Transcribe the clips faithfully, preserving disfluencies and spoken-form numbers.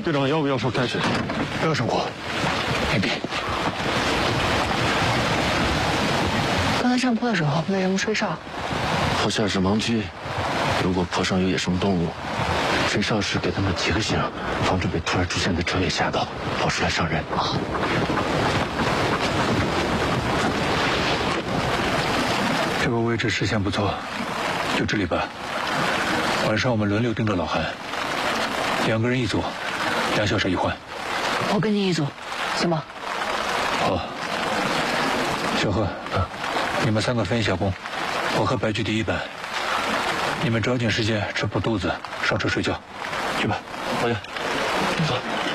队长要不要上战训？ 不要上过，没必。 刚才上坡的时候为什么吹哨？ 坡下是盲区，如果坡上有野生动物，吹哨是给他们提个醒，防止被突然出现的车给吓到，跑出来伤人。 哦。 这个位置视线不错，就这里吧。晚上我们轮流盯着老韩，两个人一组，两小时一换。 我跟你一组，行吗？ 好。小贺，啊，你们三个分一下工，我和白居第一班。你们抓紧时间吃饱肚子，上车睡觉，去吧。 好的，走。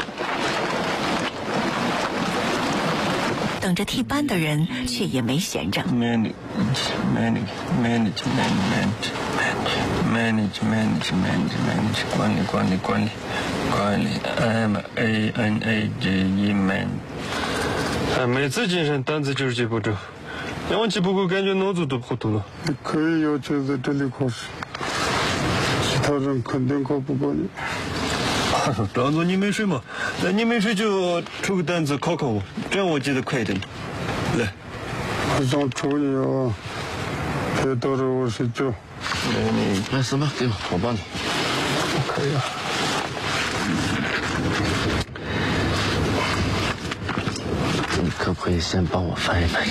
等着替班的人却也没闲着。 manage manage manage manage manage manage manage manage 管理管理管理管理 M A N A G E man。哎，每次健身单子就是这步骤，两万起不够，感觉脑子都糊涂了。 你可以要求在这里考试，其他人肯定考不过你。 当做你没睡嘛，那你没睡就出个单子考考我，这样我记得快一点。来， 我想抽你啊，别到时候我睡觉。 来，你来，什么？给我，我帮你。 可以啊。 你可不可以先帮我翻译翻译？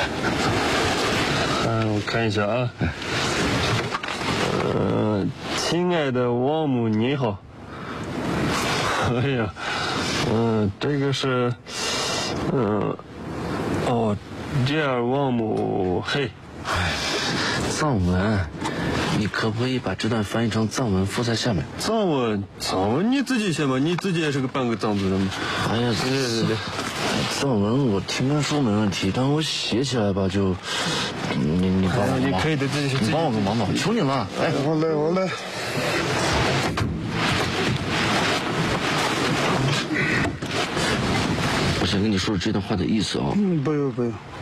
嗯，我看一下啊。呃，亲爱的王母你好。哎呀，嗯、呃，这个是，嗯、呃，哦 ，Dear 王母嘿。 哎，藏文，你可不可以把这段翻译成藏文附在下面？ 藏文，藏文你自己写吧，你自己也是个半个藏族人嘛。 哎呀，对对对对，藏文我听他说没问题，但我写起来吧就，你你帮我个忙， 你可以的，自己你帮我个忙吧，我求你了，哎， 好嘞好嘞。 我想跟你说说这段话的意思啊。 嗯，不用不用。